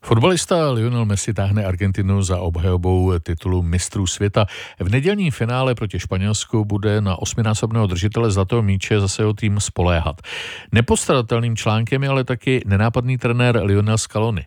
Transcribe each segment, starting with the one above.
Fotbalista Lionel Messi táhne Argentinu za obhajobou titulu mistrů světa. V nedělním finále proti Španělsku bude na 8násobného držitele zlatého míče zase jeho tým spoléhat. Nepostradatelným článkem je ale taky nenápadný trenér Lionel Scaloni.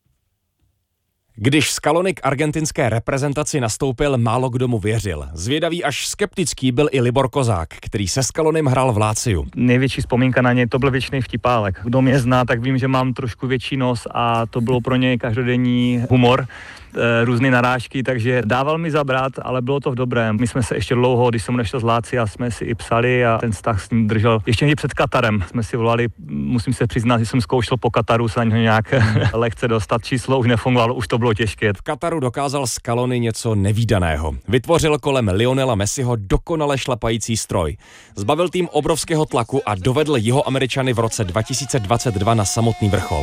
Když Scaloni k argentinské reprezentaci nastoupil, málo kdo mu věřil. Zvědavý až skeptický byl i Libor Kozák, který se Scalonim hrál v Láciu. Největší vzpomínka na něj, to byl věčný vtipálek. Kdo mě zná, tak vím, že mám trošku větší nos a to bylo pro něj každodenní humor, různé narážky, takže dával mi zabrat, ale bylo to v dobrém. My jsme se ještě dlouho, když jsem nešel z Lácia, jsme si i psali a ten vztah s ním držel. Ještě i před Katarem jsme si volali, musím se přiznat, že jsem zkoušel po Kataru se na něho nějak lehce dostat, číslo už nefungovalo, už to bylo těžké. V Kataru dokázal Scaloni něco nevídaného. Vytvořil kolem Lionela Messiho dokonale šlapající stroj. Zbavil tým obrovského tlaku a dovedl Jihoameričany v roce 2022 na samotný vrchol.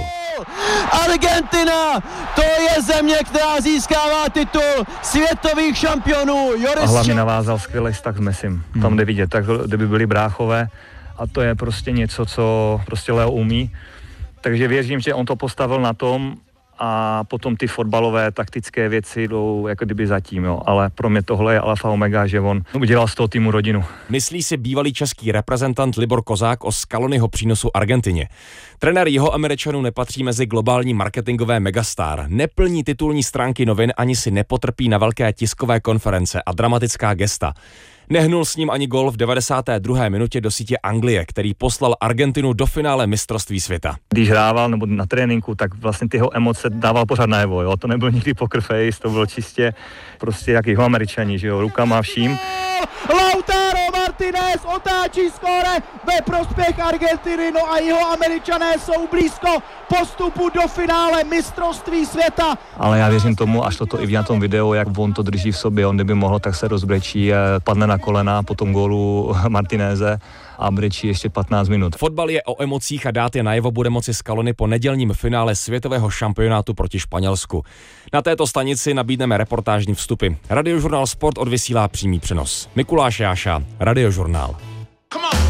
Argentina, to je země, která získává titul světových šampionů. A hlavně navázal skvělý vztah s Messim. Tam jde vidět, tak kdyby byli bráchové a to je prostě něco, co prostě Leo umí. Takže věřím, že on to postavil na tom a potom ty fotbalové taktické věci jdou jako kdyby zatím, jo. Ale pro mě tohle je alfa omega, že on udělal z toho týmu rodinu. Myslí si bývalý český reprezentant Libor Kozák o Scaloniho přínosu Argentině. Trenér Jihoameričanů nepatří mezi globální marketingové megastar, neplní titulní stránky novin ani si nepotrpí na velké tiskové konference a dramatická gesta. Nehnul s ním ani gól v 92. minutě do sítě Anglie, který poslal Argentinu do finále mistrovství světa. Když hrával nebo na tréninku, tak vlastně ty jeho emoce dával pořád najevo, jo. To nebyl nikdy poker face, to bylo čistě prostě jak Jihoameričani, že jo, rukama vším. Lautaro Martinez otáčí skóre ve prospěch Argentiny, no a Jihoameričané jsou blízko postupu do finále mistrovství světa. Ale já věřím tomu, až to i na tom videu, jak on to drží v sobě, on kdyby mohl, tak se rozbrečí, padne na kolena po tom gólu Martineze a brečí ještě 15 minut. Fotbal je o emocích a dát je najevo bude moci Scaloni po nedělním finále světového šampionátu proti Španělsku. Na této stanici nabídneme reportážní vstupy. Radiožurnál Sport odvysílá přímý přenos. Mikuláš Jáša, Radiožurnál.